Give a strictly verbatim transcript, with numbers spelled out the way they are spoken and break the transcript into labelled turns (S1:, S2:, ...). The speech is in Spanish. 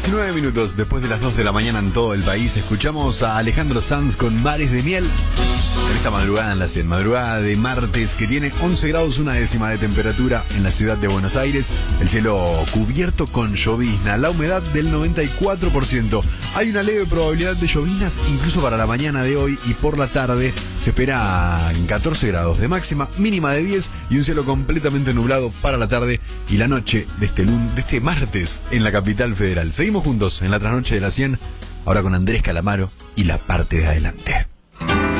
S1: diecinueve minutos después de las dos de la mañana en todo el país, escuchamos a Alejandro Sanz con Mares de Miel. En esta madrugada en la cien, madrugada de martes, que tiene once grados, una décima de temperatura en la ciudad de Buenos Aires. El cielo cubierto con llovizna, la humedad del noventa y cuatro por ciento. Hay una leve probabilidad de lloviznas incluso para la mañana de hoy, y por la tarde se espera catorce grados de máxima, mínima de diez, y un cielo completamente nublado para la tarde y la noche de este, lun de este martes en la capital federal. Seguimos juntos en la trasnoche de la cien, ahora con Andrés Calamaro y la parte de adelante.